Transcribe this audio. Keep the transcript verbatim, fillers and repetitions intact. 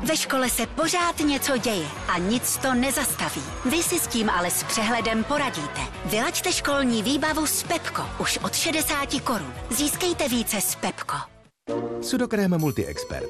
Ve škole se pořád něco děje a nic to nezastaví. Vy si s tím ale s přehledem poradíte. Vylaďte školní výbavu s Pepko už od šedesáti korun. Získejte více s Pepko. Sudokrém Multi Expert.